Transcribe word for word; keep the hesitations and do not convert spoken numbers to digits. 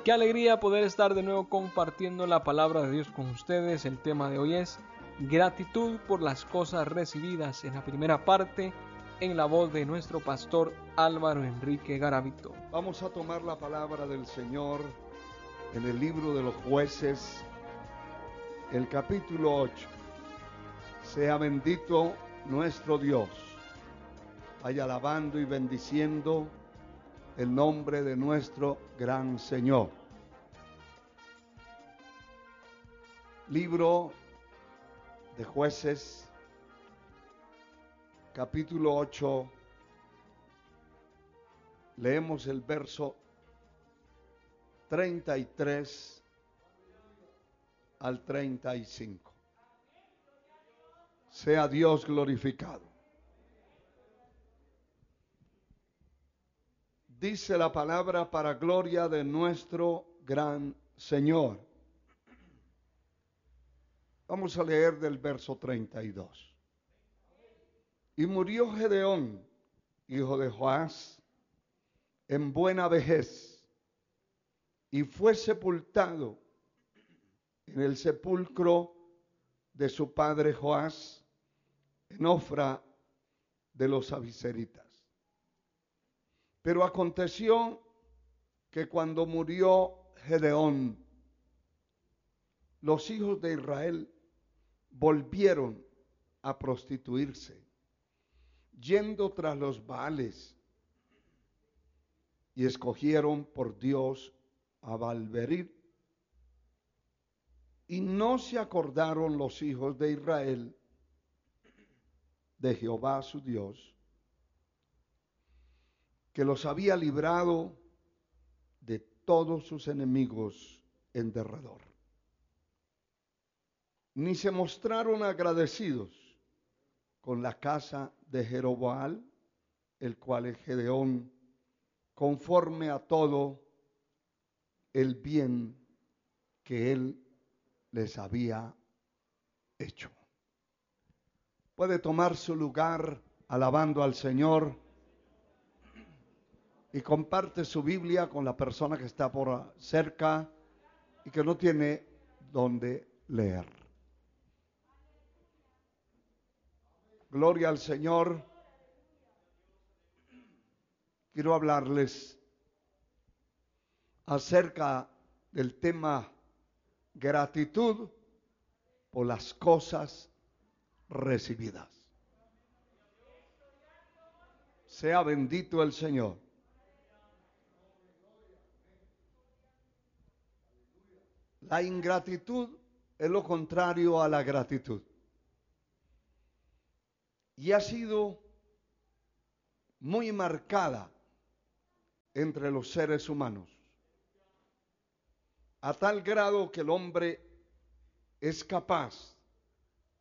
Qué alegría poder estar de nuevo compartiendo la palabra de Dios con ustedes. El tema de hoy es gratitud por las cosas recibidas, en la primera parte, en la voz de nuestro pastor Álvaro Enrique Garavito. Vamos a tomar la palabra del Señor en el libro de los Jueces, el capítulo ocho. Sea bendito nuestro Dios. Vaya alabando y bendiciendo el nombre de nuestro gran Señor. Libro de Jueces, capítulo ocho. Leemos el verso treinta y tres al treinta y cinco. Sea Dios glorificado. Dice la palabra para gloria de nuestro gran Señor. Vamos a leer del verso treinta y dos. Y murió Gedeón, hijo de Joás, en buena vejez, y fue sepultado en el sepulcro de su padre Joás, en Ofra de los Abiseritas. Pero aconteció que cuando murió Gedeón, los hijos de Israel volvieron a prostituirse, yendo tras los Baales, y escogieron por Dios a Baal-berith. Y no se acordaron los hijos de Israel de Jehová su Dios, que los había librado de todos sus enemigos en derredor. Ni se mostraron agradecidos con la casa de Jeroboam, el cual es Gedeón, conforme a todo el bien que él les había hecho. Puede tomar su lugar alabando al Señor y comparte su Biblia con la persona que está por cerca y que no tiene donde leer. Gloria al Señor. Quiero hablarles acerca del tema gratitud por las cosas recibidas. Sea bendito el Señor. La ingratitud es lo contrario a la gratitud. Y ha sido muy marcada entre los seres humanos, a tal grado que el hombre es capaz